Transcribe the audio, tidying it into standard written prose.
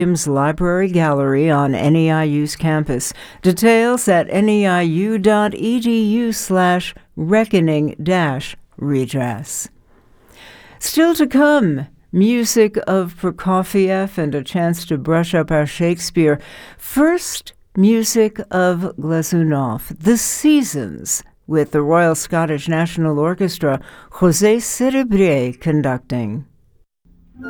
Williams Library Gallery on NEIU's campus. Details at neiu.edu/reckoning-redress. Still to come, music of Prokofiev and a chance to brush up our Shakespeare. First, music of Glazunov, The Seasons, with the Royal Scottish National Orchestra, José Cerebrier conducting.